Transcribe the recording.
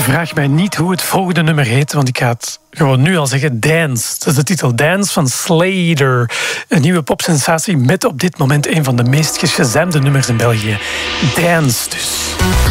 Vraag mij niet hoe het volgende nummer heet, want ik ga het gewoon nu al zeggen. Dance. Dat is de titel Dance van Slater. Een nieuwe popsensatie met op dit moment een van de meest geshazamde nummers in België. Dance dus.